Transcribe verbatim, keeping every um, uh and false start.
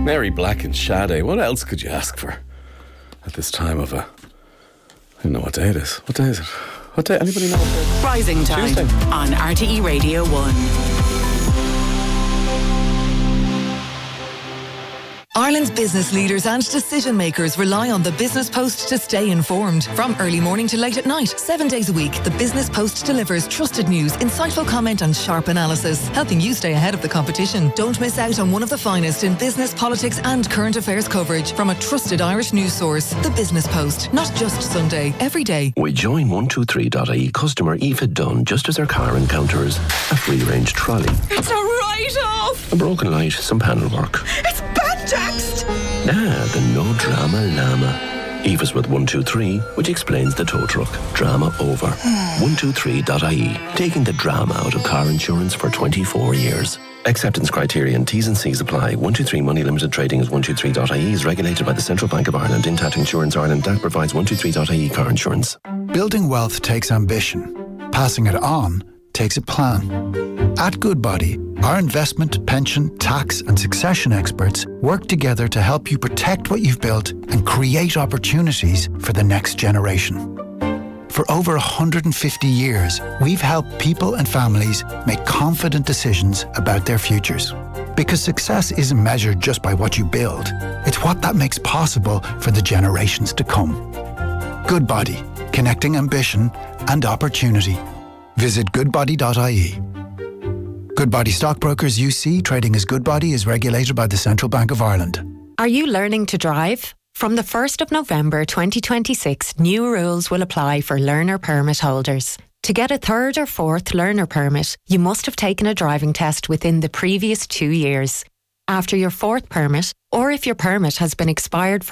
Mary Black and Sade. What else could you ask for at this time of a... I don't know what day it is. What day is it? What day? Anybody know what day it is? Rising Time Tuesday. On R T E Radio one. Ireland's business leaders and decision makers rely on the Business Post to stay informed. From early morning to late at night, seven days a week, the Business Post delivers trusted news, insightful comment and sharp analysis, helping you stay ahead of the competition. Don't miss out on one of the finest in business, politics and current affairs coverage from a trusted Irish news source. The Business Post, not just Sunday, every day. We join one two three dot I E customer Aoife Dunn just as her car encounters a free-range trolley. It's a write-off! A broken light, some panel work. It's Bantaxed! Ah, the no drama llama. Eva's with one two three, which explains the tow truck. Drama over. one two three dot I E, taking the drama out of car insurance for twenty-four years. Acceptance criteria and T's and C's apply. one two three Money Limited Trading is one two three dot I E is regulated by the Central Bank of Ireland. Intact Insurance Ireland D A C provides one two three dot I E car insurance. Building wealth takes ambition. Passing it on takes a plan. At Goodbody, our investment, pension, tax and succession experts work together to help you protect what you've built and create opportunities for the next generation. For over one hundred fifty years, we've helped people and families make confident decisions about their futures. Because success isn't measured just by what you build, it's what that makes possible for the generations to come. Goodbody, connecting ambition and opportunity. Visit goodbody dot I E. Goodbody Stockbrokers U C, trading as Goodbody, is regulated by the Central Bank of Ireland. Are you learning to drive? From the first of November twenty twenty-six, new rules will apply for learner permit holders. To get a third or fourth learner permit, you must have taken a driving test within the previous two years. After your fourth permit, or if your permit has been expired for